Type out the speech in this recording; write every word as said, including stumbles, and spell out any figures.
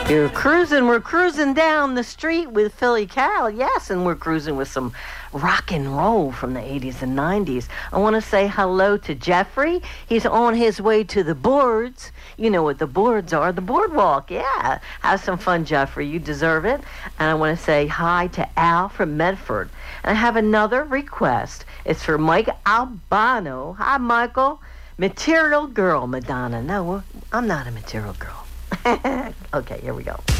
You're cruising, we're cruising down the street with Philly Cal, yes, and we're cruising with some rock and roll from the eighties and nineties. I want to say hello to Jeffrey. He's on his way to the boards. You know what the boards are, the boardwalk, yeah. Have some fun, Jeffrey, you deserve it. And I want to say hi to Al from Medford. And I have another request. It's for Mike Albano. Hi, Michael. Material Girl, Madonna. No, I'm not a material girl. Okay, here we go.